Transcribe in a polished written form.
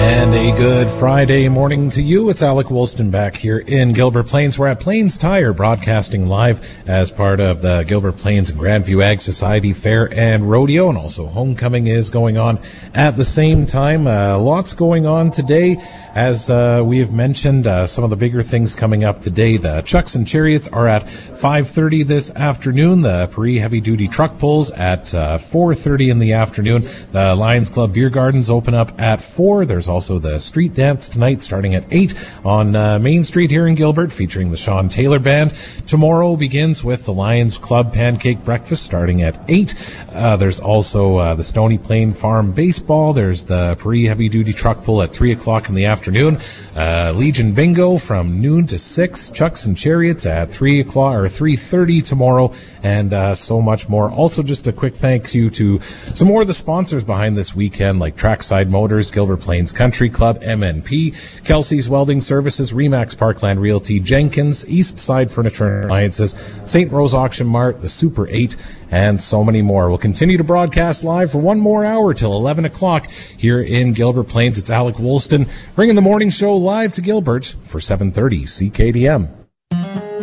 And a good Friday morning to you. It's Alec Woolston back here in Gilbert Plains. We're at Plains Tire, broadcasting live as part of the Gilbert Plains and Grandview Ag Society Fair and Rodeo, and also homecoming is going on at the same time. Lots going on today. As we have mentioned, some of the bigger things coming up today. The Chucks and Chariots are at 5:30 this afternoon. The Paris Heavy Duty Truck Pulls at 4:30 in the afternoon. The Lions Club Beer Gardens open up at 4. There's also the street dance tonight starting at 8 on Main Street here in Gilbert, featuring the Sean Taylor Band. Tomorrow begins with the Lions Club Pancake Breakfast starting at 8. There's also the Stony Plain Farm Baseball. There's the Paris Heavy Duty Truck Pull at 3 o'clock in the afternoon. Legion Bingo from noon to 6. Chucks and Chariots at 3 o'clock or 3:30 tomorrow, and so much more. Also, just a quick thank you to some more of the sponsors behind this weekend, like Trackside Motors, Gilbert Plains Country Club, MNP, Kelsey's Welding Services, Remax Parkland Realty, Jenkins, East Side Furniture and Appliances, St. Rose Auction Mart, the Super 8, and so many more. We'll continue to broadcast live for one more hour till 11 o'clock here in Gilbert Plains. It's Alec Woolston bringing the morning show live to Gilbert for 730 CKDM.